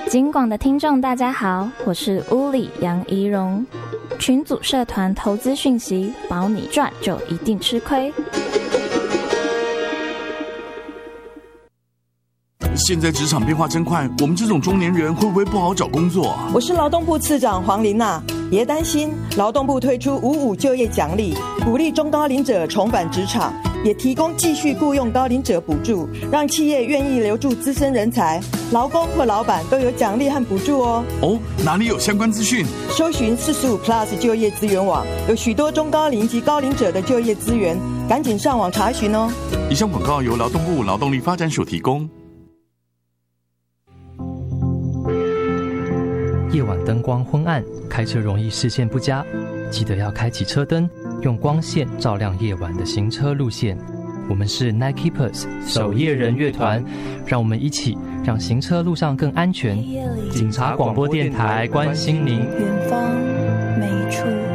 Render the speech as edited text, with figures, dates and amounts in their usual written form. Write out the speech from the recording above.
警广的听众大家好，我是屋里杨怡蓉。群组社团投资讯息，保你赚就一定吃亏。 现在职场变化真快，我们这种中年人会不会不好找工作啊？ 我是劳动部次长黄琳娜，别担心，劳动部推出55就业奖励，鼓励中高龄者重返职场，也提供继续雇用高龄者补助，让企业愿意留住资深人才，劳工或老板都有奖励和补助哦。 哦，哪里有相关资讯？ 搜寻45Plus 就业资源网，有许多中高龄及高龄者的就业资源，赶紧上网查询哦。 以上广告由劳动部劳动力发展署提供。 夜晚灯光昏暗，开车容易视线不佳，记得要开启车灯，用光线照亮夜晚的行车路线。我们是 Night Keepers 守夜人乐团，让我们一起让行车路上更安全。警察广播电台关心您， 远方每一处。